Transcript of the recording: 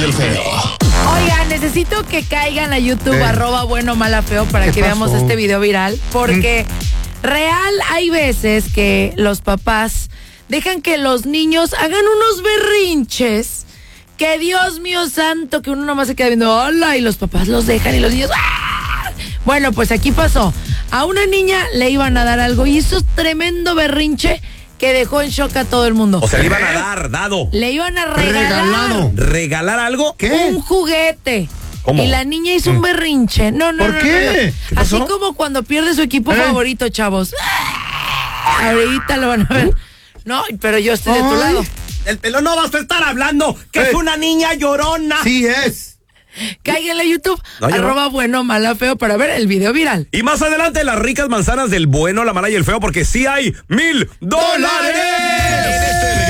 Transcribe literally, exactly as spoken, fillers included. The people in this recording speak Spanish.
y el feo. Oigan, necesito que caigan a YouTube, Eh. arroba bueno, mala, feo, para que pasó? veamos este video viral. Porque mm. real hay veces que los papás dejan que los niños hagan unos berrinches. Que Dios mío santo, que uno nomás se queda viendo, hola, y los papás los dejan y los niños, ¡ah! Bueno, pues aquí pasó. A una niña le iban a dar algo y hizo tremendo berrinche que dejó en shock a todo el mundo. O sea, le iban a dar, dado. Le iban a regalar. Regalado. ¿Regalar algo? ¿Qué? Un juguete. ¿Cómo? Y la niña hizo un berrinche. No, no, ¿Por no, qué? no, no. ¿Qué Así pasó? como cuando pierde su equipo ¿Eh? favorito, chavos. Ahorita lo van a ver. No, pero yo estoy de tu Ay. lado. El pelón no vas a estar hablando que Eh. es una niña llorona. Sí es. Cáiganle a YouTube, No, yo no. arroba bueno, mala, feo, para ver el video viral. Y más adelante, las ricas manzanas del bueno, la mala y el feo, porque sí hay mil dólares. En este